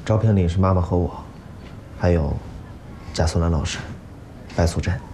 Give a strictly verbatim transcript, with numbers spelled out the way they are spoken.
招聘里是妈妈和我，还有贾素兰老师、白素贞。